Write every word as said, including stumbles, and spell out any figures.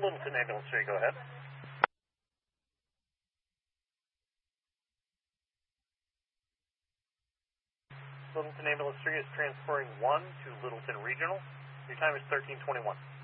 Littleton Ambulance three, go ahead. Littleton Ambulance three is transporting one to Littleton Regional. Your time is thirteen twenty-one.